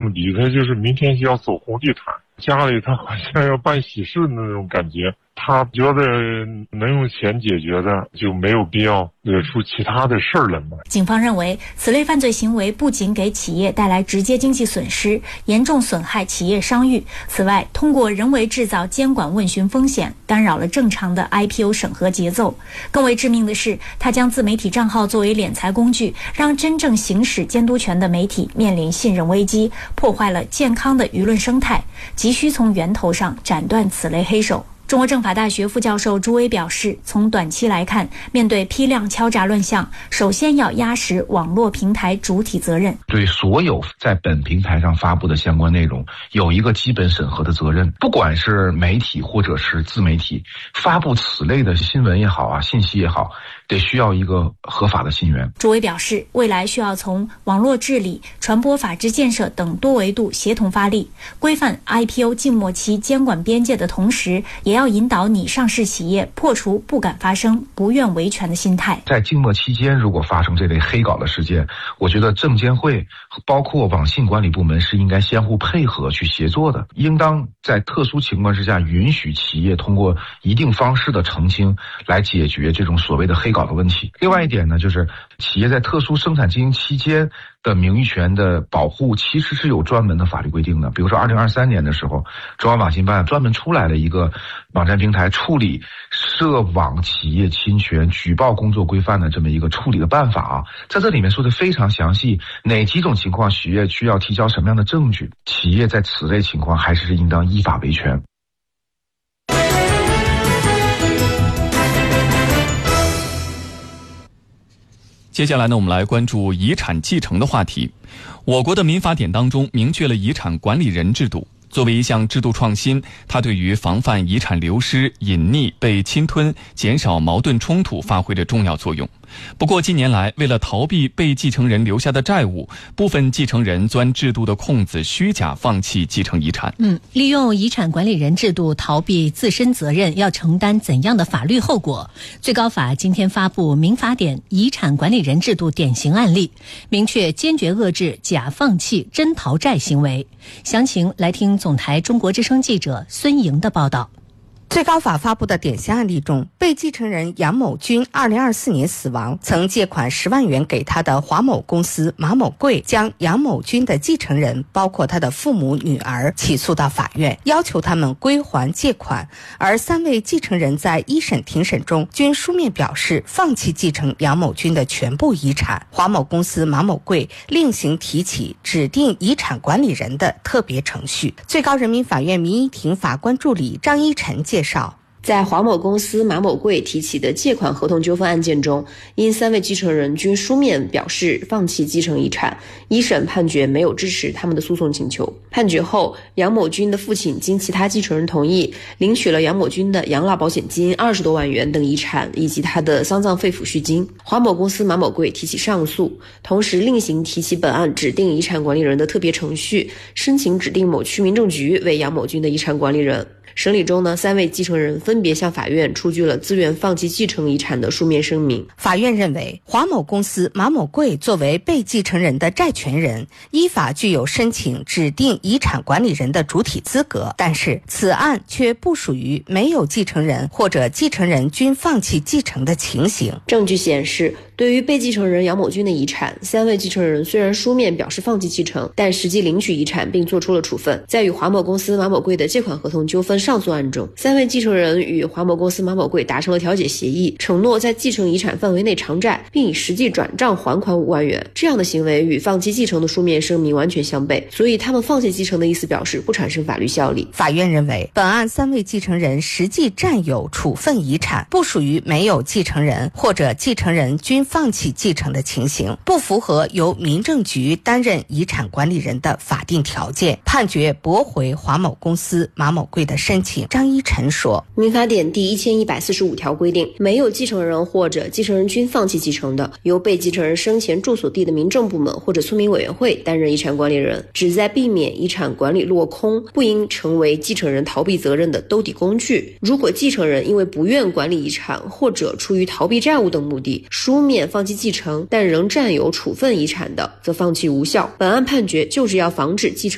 离开就是明天就要走红地毯，家里他好像要办喜事的那种感觉。他觉得能用钱解决的就没有必要惹出其他的事儿来嘛。 警方认为，此类犯罪行为不仅给企业带来直接经济损失，严重损害企业商誉。此外，通过人为制造监管问询风险，干扰了正常的 IPO 审核节奏。更为致命的是，他将自媒体账号作为敛财工具，让真正行使监督权的媒体面临信任危机，破坏了健康的舆论生态，急需从源头上斩断此类黑手。中国政法大学副教授朱威表示，从短期来看，面对批量敲诈乱象，首先要压实网络平台主体责任， 对所有在本平台上发布的相关内容有一个基本审核的责任。不管是媒体或者是自媒体发布此类的新闻也好啊，信息也好，得需要一个合法的信源。 朱威表示，未来需要从网络治理、传播法治建设等多维度协同发力，规范 IPO 静默期监管边界的同时，也要引导拟上市企业破除不敢发声、不愿维权的心态。 在静默期间，如果发生这类黑稿的事件，我觉得证监会包括网信管理部门是应该相互配合去协作的，应当在特殊情况之下允许企业通过一定方式的澄清来解决这种所谓的黑稿的问题。另外一点呢，就是企业在特殊生产经营期间的名誉权的保护其实是有专门的法律规定的。比如说2023年的时候，中央网信办专门出来了一个网站平台处理涉网企业侵权举报工作规范的这么一个处理的办法啊，在这里面说的非常详细，哪几种情况企业需要提交什么样的证据，企业在此类情况还是应当依法维权。 接下来呢，我们来关注遗产继承的话题。我国的民法典当中明确了遗产管理人制度。作为一项制度创新，它对于防范遗产流失、隐匿、被侵吞、减少矛盾冲突发挥着重要作用。不过近年来，为了逃避被继承人留下的债务，部分继承人钻制度的空子，虚假放弃继承遗产。 利用遗产管理人制度逃避自身责任，要承担怎样的法律后果？最高法今天发布《民法典遗产管理人制度典型案例》，明确坚决遏制假放弃、真逃债行为。详情来听总台中国之声记者孙莹的报道。 最高法发布的典型案例中，被继承人杨某军2024年死亡，曾借款10万元给他的华某公司马某贵将杨某军的继承人，包括他的父母、女儿起诉到法院，要求他们归还借款。而3位继承人在一审庭审中均书面表示放弃继承杨某军的全部遗产。华某公司马某贵另行提起指定遗产管理人的特别程序。最高人民法院民一庭法官助理张一晨介绍， 在华某公司马某贵提起的借款合同纠纷案件中，因3位继承人均书面表示放弃继承遗产，一审判决没有支持他们的诉讼请求。判决后，杨某军的父亲经其他继承人同意，领取了杨某军的养老保险金20多万元等遗产，以及他的丧葬费抚恤金。华某公司马某贵提起上诉，同时另行提起本案指定遗产管理人的特别程序，申请指定某区民政局为杨某军的遗产管理人。审理中呢，3位继承人分别向法院出具了自愿放弃继承遗产的书面声明。 法院认为，华某公司马某贵作为被继承人的债权人，依法具有申请指定遗产管理人的主体资格，但是此案却不属于没有继承人或者继承人均放弃继承的情形。 证据显示，对于被继承人杨某军的遗产，3位继承人虽然书面表示放弃继承，但实际领取遗产并作出了处分。在与华某公司马某贵的借款合同纠纷上诉案中，3位继承人与华某公司马某贵达成了调解协议，承诺在继承遗产范围内偿债，并以实际转账还款5万元。这样的行为与放弃继承的书面声明完全相悖，所以他们放弃继承的意思表示不产生法律效力。 法院认为，本案3位继承人实际占有处分遗产，不属于没有继承人或者继承人均放弃继承的情形，不符合由民政局担任遗产管理人的法定条件，判决驳回华某公司马某贵的申请。张一晨说， 民法典第1145条规定，没有继承人或者继承人均放弃继承的，由被继承人生前住所地的民政部门或者村民委员会担任遗产管理人，旨在避免遗产管理落空，不应成为继承人逃避责任的兜底工具。如果继承人因为不愿管理遗产或者出于逃避债务等目的，书面放弃继承但仍占有处分遗产的，则放弃无效。本案判决就是要防止继承